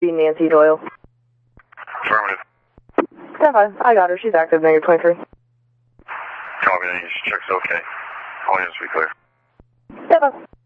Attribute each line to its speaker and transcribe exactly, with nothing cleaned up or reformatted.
Speaker 1: Nancy Doyle.
Speaker 2: Affirmative.
Speaker 1: ten five, I got her. She's active, negative twenty-three.
Speaker 2: Copy, check's okay. All units be clear.
Speaker 1: ten five.